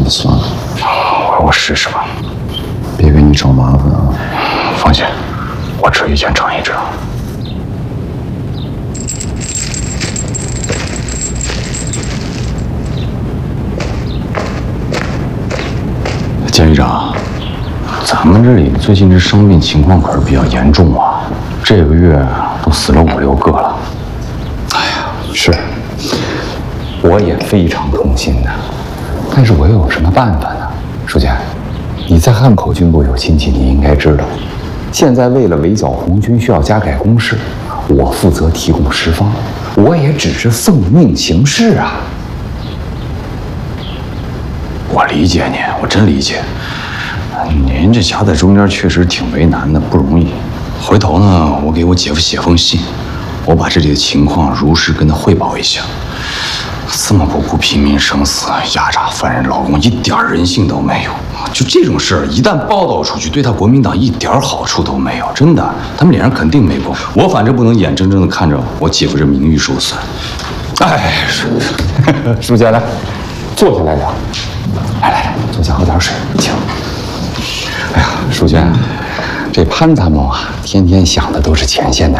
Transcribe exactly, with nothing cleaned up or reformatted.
就算了。 我我试试吧， 别给你找麻烦啊。 放心，我只一拳成一智。监狱长，咱们这里最近这伤病情况可是比较严重啊，这个月都死了五六个了。 哎呀，是， 我也非常痛心的，但是我又有什么办法呢？书记，你在汉口军部有亲戚，你应该知道，现在为了围剿红军，需要加改工事，我负责提供食方，我也只是奉命行事啊。我理解您，我真理解。您这夹在中间确实挺为难的，不容易。回头呢，我给我姐夫写封信，我把这里的情况如实跟他汇报一下。这么不顾平民生死，压榨犯人劳工，一点人性都没有。就这种事儿，一旦报道出去，对他国民党一点好处都没有。真的，他们脸上肯定没光。我反正不能眼睁睁的看着我姐夫这名誉受损。哎，书记来，坐下来聊。来来来，坐下喝点水，请。哎呀，书记，这潘参谋啊，天天想的都是前线的